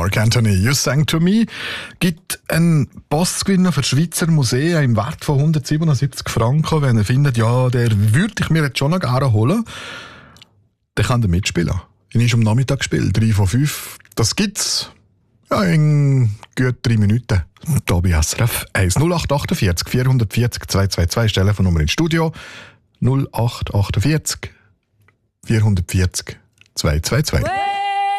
Mark Anthony, You Sang to Me, gibt einen Postgewinner für das Schweizer Museum im Wert von 177 Franken. Wenn ihr findet, ja, der würde ich mir jetzt schon noch gerne holen, dann kann er mitspielen. Er ist am Nachmittag gespielt, 3 von 5. Das gibt's ja, in gut 3 Minuten. Hier bei SRF 1 0848 440 222 ist die Telefonnummer ins Studio. 0848 440 222.